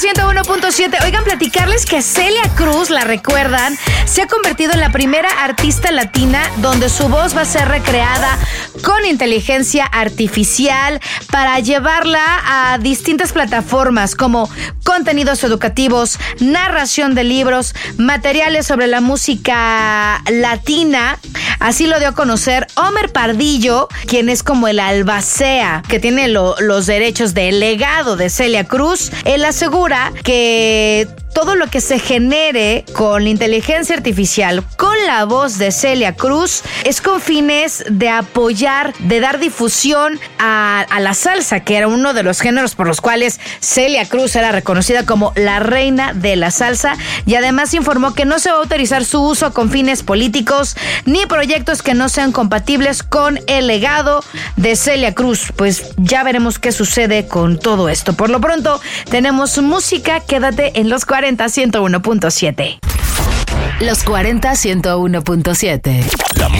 101.7. Oigan, platicarles que Celia Cruz, la recuerdan, se ha convertido en la primera artista latina donde su voz va a ser recreada con inteligencia artificial para llevarla a distintas plataformas como contenidos educativos, narración de libros, materiales sobre la música latina. Así lo dio a conocer Homer Pardillo, quien es como el albacea que tiene los derechos del legado de Celia Cruz. Él asegura que todo lo que se genere con la inteligencia artificial, con la voz de Celia Cruz, es con fines de apoyar, de dar difusión a la salsa, que era uno de los géneros por los cuales Celia Cruz era reconocida como la reina de la salsa, y además informó que no se va a autorizar su uso con fines políticos ni proyectos que no sean compatibles con el legado de Celia Cruz. Pues ya veremos qué sucede con todo esto. Por lo pronto, tenemos música. Quédate en los 40 101.7. Los 40 101.7.